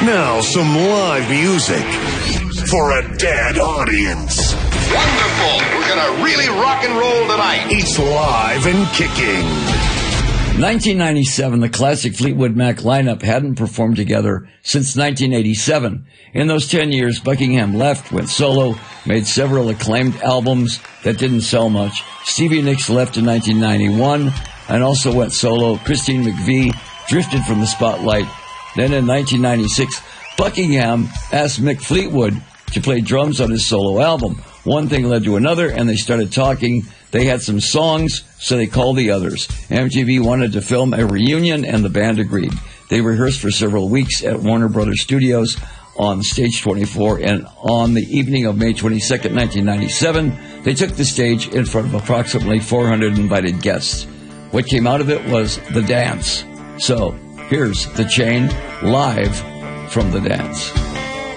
Now, some live music for a dead audience. Wonderful. We're going to really rock and roll tonight. It's live and kicking. 1997, the classic Fleetwood Mac lineup hadn't performed together since 1987. In those 10 years, Buckingham left, went solo, made several acclaimed albums that didn't sell much. Stevie Nicks left in 1991 and also went solo. Christine McVie drifted from the spotlight. Then in 1996, Buckingham asked Mick Fleetwood to play drums on his solo album. One thing led to another, and they started talking. They had some songs, so they called the others. MTV wanted to film a reunion, and the band agreed. They rehearsed for several weeks at Warner Brothers Studios on Stage 24, and on the evening of May 22nd, 1997, they took the stage in front of approximately 400 invited guests. What came out of it was The Dance. So, here's The Chain live from The Dance.